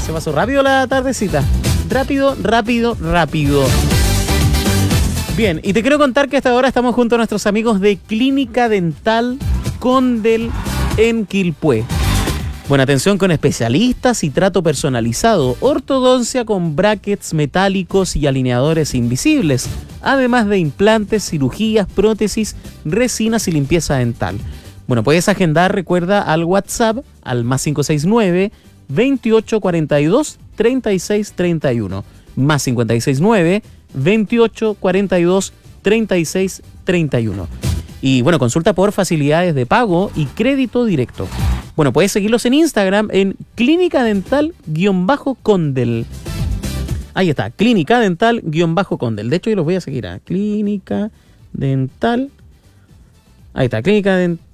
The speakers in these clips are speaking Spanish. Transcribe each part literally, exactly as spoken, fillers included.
Se pasó rápido la tardecita. Rápido, rápido, rápido. Bien, y te quiero contar que hasta ahora estamos junto a nuestros amigos de Clínica Dental Condel en Quilpué. Buena atención con especialistas y trato personalizado, ortodoncia con brackets metálicos y alineadores invisibles, además de implantes, cirugías, prótesis, resinas y limpieza dental. Bueno, puedes agendar, recuerda, al WhatsApp, al más cinco seis nueve, veintiocho cuarenta y dos, treinta y seis treinta y uno, más cinco seis nueve, veintiocho cuarenta y dos, treinta y seis treinta y uno. Y bueno, consulta por facilidades de pago y crédito directo. Bueno, puedes seguirlos en Instagram en Clínica Dental-Condel. Ahí está, Clínica Dental-Condel. De hecho, yo los voy a seguir a Clínica Dental. Ahí está, Clínica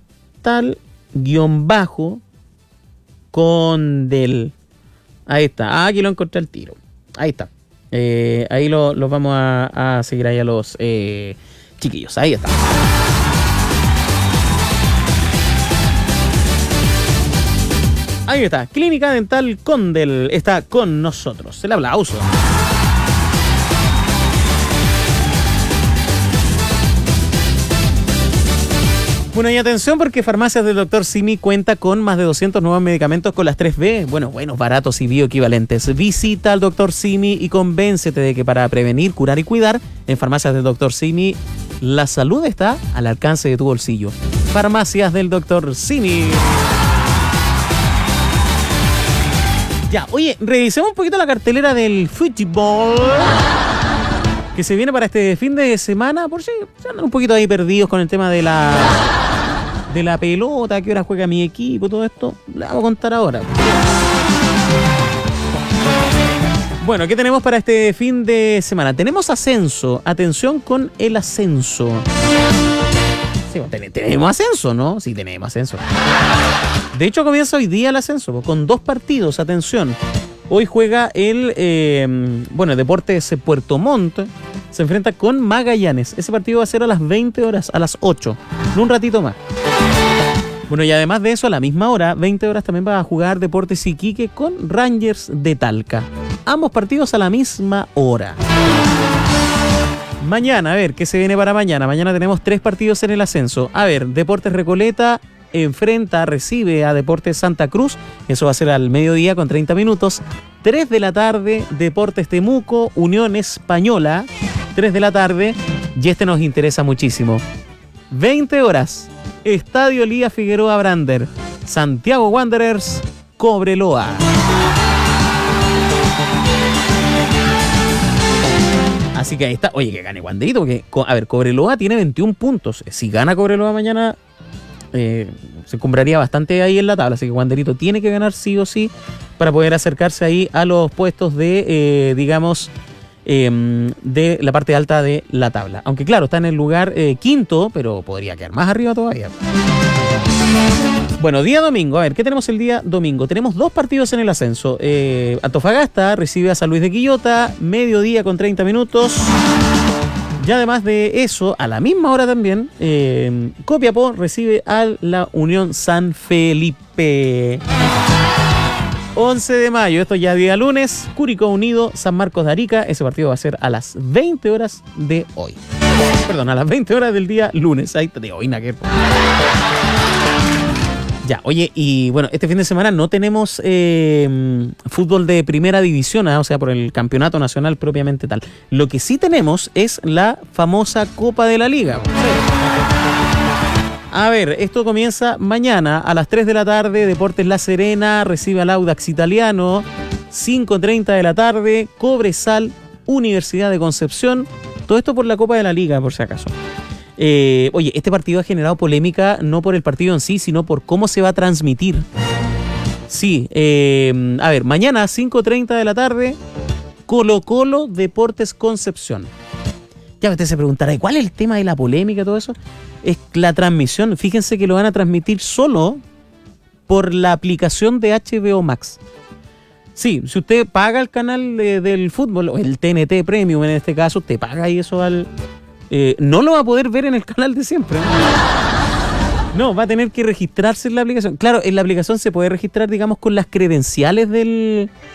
Dental-Condel. Ahí está, ah, aquí lo encontré al tiro. Ahí está. Eh, ahí los lo vamos a, a seguir ahí a los eh, chiquillos. Ahí está. Ahí está, Clínica Dental Condel está con nosotros. El aplauso. Bueno, y atención porque Farmacias del doctor Simi cuenta con más de doscientos nuevos medicamentos con las tres B. Bueno, buenos, baratos y bioequivalentes. Visita al doctor Simi y convéncete de que para prevenir, curar y cuidar, en Farmacias del doctor Simi, la salud está al alcance de tu bolsillo. Farmacias del doctor Simi. Ya, oye, revisemos un poquito la cartelera del fútbol que se viene para este fin de semana, por si se andan un poquito ahí perdidos con el tema de la de la pelota, qué hora juega mi equipo, todo esto, le vamos a contar ahora. Bueno, ¿qué tenemos para este fin de semana? Tenemos ascenso, atención con el ascenso. Sí, ten- tenemos ascenso, ¿no? Sí, tenemos ascenso. De hecho, comienza hoy día el ascenso, con dos partidos, atención. Hoy juega el, eh, bueno, Deportes Puerto Montt, se enfrenta con Magallanes. Ese partido va a ser a las veinte horas, a las ocho, en un ratito más. Bueno, y además de eso, a la misma hora, veinte horas, también va a jugar Deportes Iquique con Rangers de Talca. Ambos partidos a la misma hora. Mañana, a ver, ¿qué se viene para mañana? Mañana tenemos tres partidos en el ascenso. A ver, Deportes Recoleta enfrenta, recibe a Deportes Santa Cruz. Eso va a ser al mediodía con treinta minutos. tres de la tarde, Deportes Temuco, Unión Española. tres de la tarde. Y este nos interesa muchísimo. veinte horas, Estadio Elías Figueroa Brander. Santiago Wanderers, Cobreloa. Así que ahí está. Oye, que gane Wanderito, porque, a ver, Cobreloa tiene veintiún puntos. Si gana Cobreloa mañana, eh, se compraría bastante ahí en la tabla. Así que Wanderito tiene que ganar sí o sí para poder acercarse ahí a los puestos de, eh, digamos, eh, de la parte alta de la tabla. Aunque claro, está en el lugar eh, quinto, pero podría quedar más arriba todavía. Bueno, día domingo, a ver, ¿qué tenemos el día domingo? Tenemos dos partidos en el ascenso. Eh, Antofagasta recibe a San Luis de Quillota, mediodía con treinta minutos. Y además de eso, a la misma hora también, eh, Copiapó recibe a la Unión San Felipe. once de mayo, esto ya día lunes, Curicó Unido, San Marcos de Arica. Ese partido va a ser a las veinte horas de hoy. Perdón, a las veinte horas del día lunes. Ahí de hoy, Naquer. Ya, oye, y bueno, este fin de semana no tenemos eh, fútbol de primera división, ¿eh? O sea, por el campeonato nacional propiamente tal. Lo que sí tenemos es la famosa Copa de la Liga. A ver, esto comienza mañana a las tres de la tarde, Deportes La Serena recibe al Audax Italiano, cinco treinta de la tarde, Cobresal, Universidad de Concepción, todo esto por la Copa de la Liga, por si acaso. Eh, oye, este partido ha generado polémica no por el partido en sí, sino por cómo se va a transmitir. Sí, eh, a ver, mañana cinco treinta de la tarde, Colo Colo Deportes Concepción. Ya usted se preguntará, ¿y cuál es el tema de la polémica y todo eso? Es la transmisión. Fíjense que lo van a transmitir solo por la aplicación de H B O Max. Sí, si usted paga el canal de, del fútbol, o el T N T Premium en este caso, usted paga y eso al... Eh, no lo va a poder ver en el canal de siempre. No, va a tener que registrarse en la aplicación. Claro, en la aplicación se puede registrar, digamos, con las credenciales del,